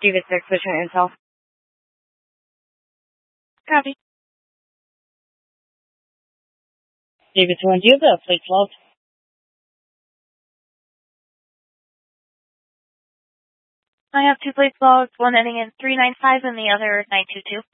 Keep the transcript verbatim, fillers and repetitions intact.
David six, pushing intel. Copy. David one, do you have the plates logged? I have two plates logged, one ending in three nine five and the other nine two two.